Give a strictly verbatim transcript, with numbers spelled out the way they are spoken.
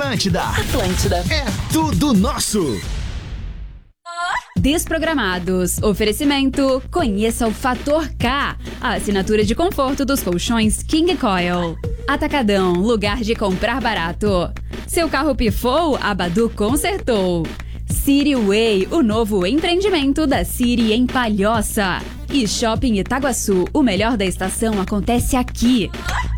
Atlântida. Atlântida. É tudo nosso. Desprogramados. Oferecimento. Conheça o Fator K, a assinatura de conforto dos colchões King Coil. Atacadão, lugar de comprar barato. Seu carro pifou? A Badu consertou. City Way, o novo empreendimento da City em Palhoça. E Shopping Itaguaçu, o melhor da estação acontece aqui.